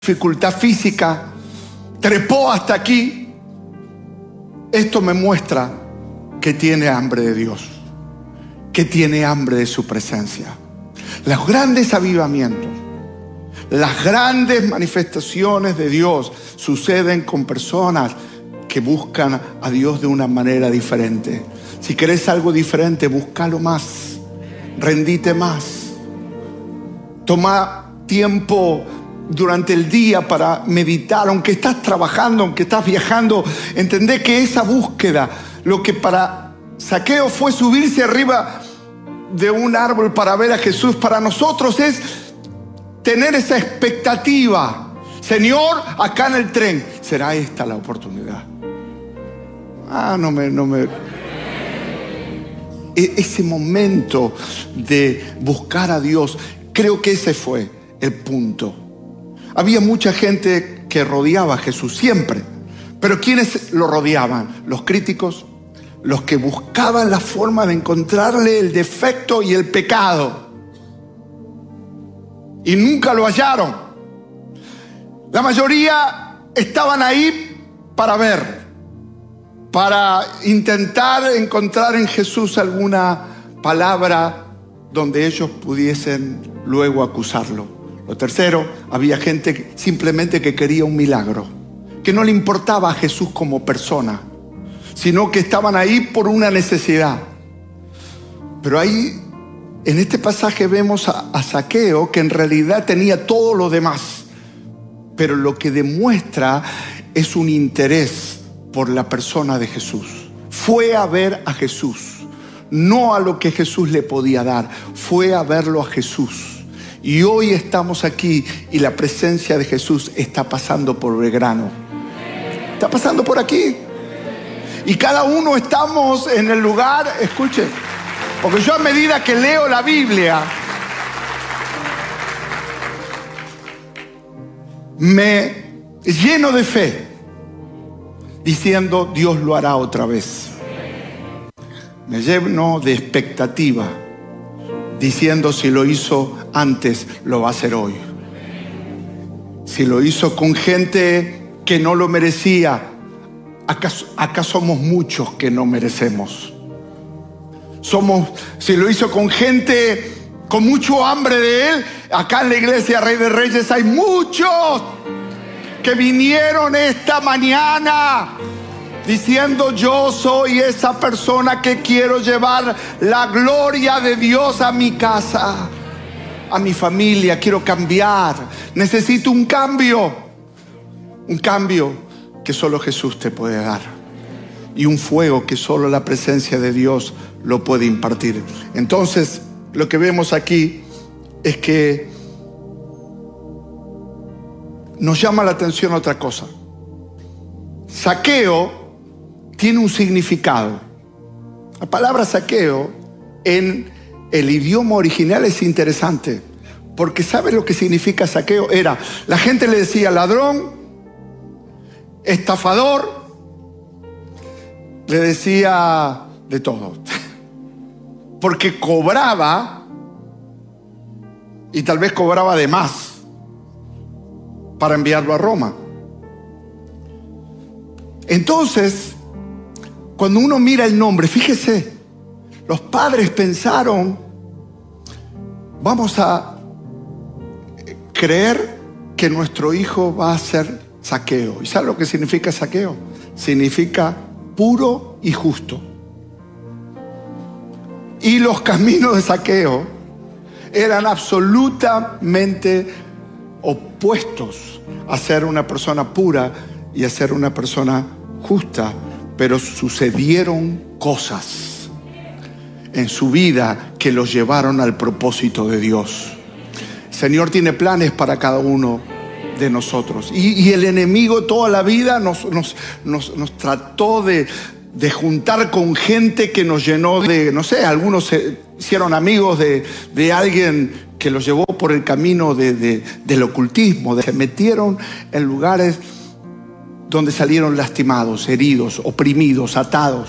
dificultad física, trepó hasta aquí. Esto me muestra que tiene hambre de Dios, que tiene hambre de su presencia. Los grandes avivamientos, las grandes manifestaciones de Dios suceden con personas que buscan a Dios de una manera diferente. Si querés algo diferente, búscalo más, rendite más, toma tiempo durante el día para meditar. Aunque estás trabajando, aunque estás viajando, entendé que esa búsqueda, lo que para Zaqueo fue subirse arriba de un árbol para ver a Jesús, para nosotros es tener esa expectativa. Señor, acá en el tren, ¿será esta la oportunidad? Ese momento de buscar a Dios, creo que ese fue el punto. Había mucha gente que rodeaba a Jesús siempre, pero ¿quiénes lo rodeaban? Los críticos, los que buscaban la forma de encontrarle el defecto y el pecado, y nunca lo hallaron. La mayoría estaban ahí para ver, para intentar encontrar en Jesús alguna palabra donde ellos pudiesen luego acusarlo. Lo tercero, había gente simplemente que quería un milagro, que no le importaba a Jesús como persona, sino que estaban ahí por una necesidad. Pero ahí, en este pasaje, vemos a Zaqueo, que en realidad tenía todo lo demás, pero lo que demuestra es un interés por la persona de Jesús. Fue a ver a Jesús, no a lo que Jesús le podía dar, fue a verlo a Jesús. Y hoy estamos aquí y la presencia de Jesús está pasando por Belgrano. Está pasando por aquí. Y cada uno estamos en el lugar, escuchen, porque yo a medida que leo la Biblia, me lleno de fe, diciendo Dios lo hará otra vez. Me lleno de expectativa, diciendo si lo hizo antes, lo va a hacer hoy. Si lo hizo con gente que no lo merecía, acá somos muchos que no merecemos. Si lo hizo con gente con mucho hambre de Él, acá en la iglesia Rey de Reyes hay muchos que vinieron esta mañana diciendo: yo soy esa persona que quiero llevar la gloria de Dios a mi casa, a mi familia. Quiero cambiar, necesito un cambio que solo Jesús te puede dar, y un fuego que solo la presencia de Dios lo puede impartir. Entonces, lo que vemos aquí es que nos llama la atención otra cosa. Zaqueo tiene un significado. La palabra saqueo en el idioma original es interesante, porque ¿sabe lo que significa saqueo? La gente le decía ladrón, estafador, le decía de todo, porque cobraba, y tal vez cobraba de más para enviarlo a Roma. Entonces, cuando uno mira el nombre, fíjese, los padres pensaron: vamos a creer que nuestro hijo va a ser Zaqueo. ¿Y sabe lo que significa Zaqueo? Significa puro y justo. Y los caminos de Zaqueo eran absolutamente opuestos a ser una persona pura y a ser una persona justa. Pero sucedieron cosas en su vida que los llevaron al propósito de Dios. El Señor tiene planes para cada uno de nosotros. Y el enemigo toda la vida nos trató de juntar con gente que nos llenó de, no sé, algunos se hicieron amigos de alguien que los llevó por el camino del ocultismo. Se metieron en lugares donde salieron lastimados, heridos, oprimidos, atados.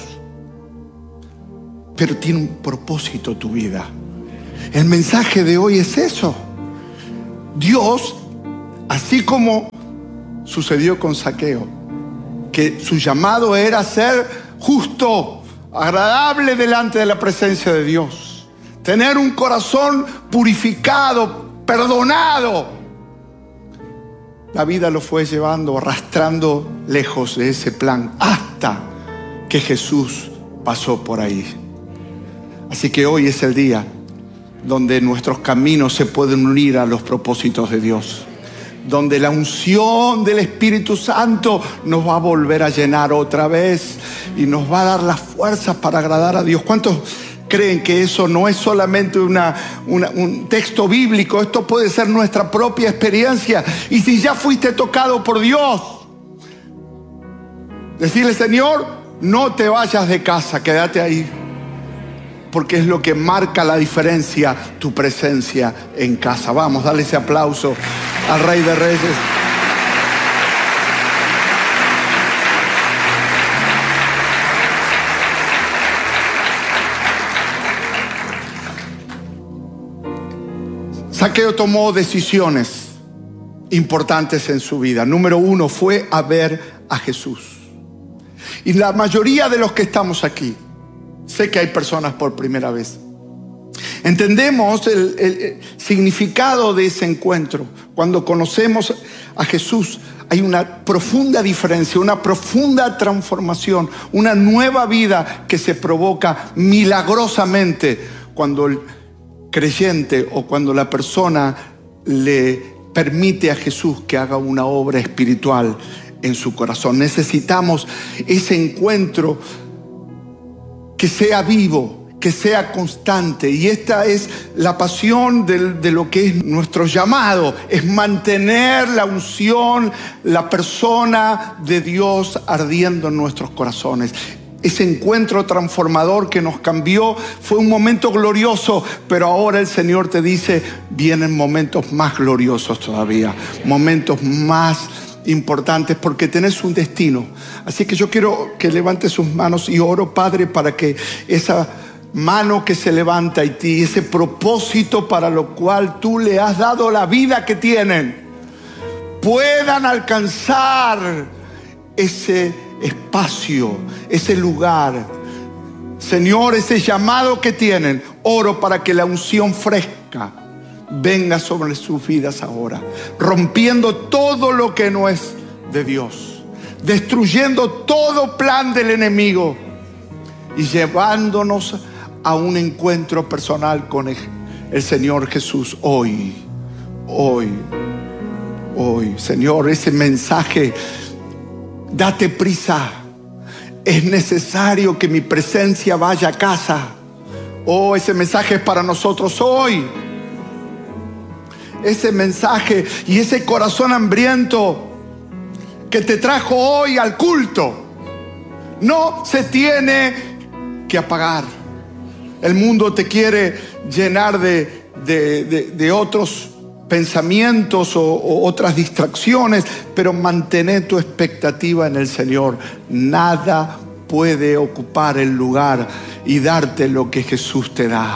Pero tiene un propósito tu vida. El mensaje de hoy es eso. Dios Así como sucedió con Zaqueo, que su llamado era ser justo, agradable delante de la presencia de Dios, tener un corazón purificado, perdonado. La vida lo fue llevando, arrastrando lejos de ese plan, hasta que Jesús pasó por ahí. Así que hoy es el día donde nuestros caminos se pueden unir a los propósitos de Dios, donde la unción del Espíritu Santo nos va a volver a llenar otra vez y nos va a dar las fuerzas para agradar a Dios. ¿Cuántos creen que eso no es solamente un texto bíblico? Esto puede ser nuestra propia experiencia. Y si ya fuiste tocado por Dios, decirle: Señor, no te vayas de casa, quédate ahí, porque es lo que marca la diferencia, tu presencia en casa. Vamos, dale ese aplauso al Rey de Reyes. Zaqueo tomó decisiones importantes en su vida. Número 1, fue a ver a Jesús. Y la mayoría de los que estamos aquí, sé que hay personas por primera vez, entendemos el significado de ese encuentro. Cuando conocemos a Jesús, hay una profunda diferencia, una profunda transformación, una nueva vida que se provoca milagrosamente cuando el creyente o cuando la persona le permite a Jesús que haga una obra espiritual en su corazón. Necesitamos ese encuentro que sea vivo, que sea constante. Y esta es la pasión de lo que es nuestro llamado, es mantener la unción, la persona de Dios ardiendo en nuestros corazones. Ese encuentro transformador que nos cambió fue un momento glorioso, pero ahora el Señor te dice: vienen momentos más gloriosos todavía, momentos más importantes, porque tenés un destino. Así que yo quiero que levante sus manos y oro, Padre, para que esa mano que se levanta en ti, ese propósito para lo cual tú le has dado la vida que tienen, puedan alcanzar ese espacio, ese lugar. Señor, ese llamado que tienen, oro para que la unción fresca venga sobre sus vidas ahora, rompiendo todo lo que no es de Dios, destruyendo todo plan del enemigo y llevándonos a un encuentro personal con el Señor Jesús hoy. Señor, ese mensaje: date prisa, es necesario que mi presencia vaya a casa. Oh, ese mensaje es para nosotros hoy. Ese mensaje y ese corazón hambriento que te trajo hoy al culto no se tiene que apagar. El mundo te quiere llenar de otros pensamientos o otras distracciones, pero mantén tu expectativa en el Señor. Nada puede ocupar el lugar y darte lo que Jesús te da.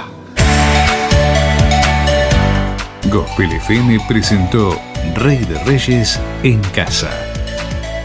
Gospel FM presentó Rey de Reyes en casa.